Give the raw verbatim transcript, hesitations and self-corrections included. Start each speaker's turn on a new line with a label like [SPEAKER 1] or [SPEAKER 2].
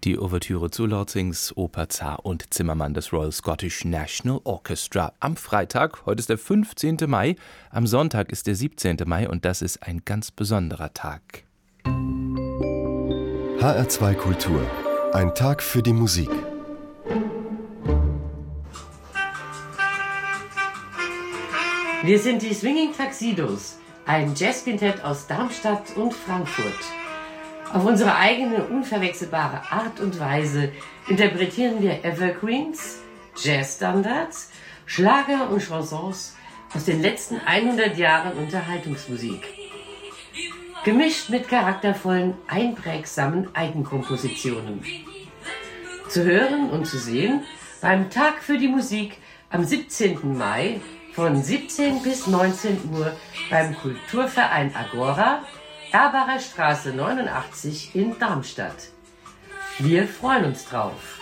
[SPEAKER 1] Die Ouvertüre zu Lord Sings Oper Zar und Zimmermann des Royal Scottish National Orchestra. Am Freitag, heute ist der fünfzehnte Mai, am Sonntag ist der siebzehnte Mai und das ist ein ganz besonderer Tag.
[SPEAKER 2] H R zwei Kultur. Ein Tag für die Musik.
[SPEAKER 3] Wir sind die Swinging Tuxedos, ein Jazzquintett aus Darmstadt und Frankfurt. Auf unsere eigene, unverwechselbare Art und Weise interpretieren wir Evergreens, Jazzstandards, Schlager und Chansons aus den letzten hundert Jahren Unterhaltungsmusik. Gemischt mit charaktervollen, einprägsamen Eigenkompositionen. Zu hören und zu sehen beim Tag für die Musik am siebzehnten Mai von siebzehn bis neunzehn Uhr beim Kulturverein Agora, Erbacher Straße neunundachtzig in Darmstadt. Wir freuen uns drauf.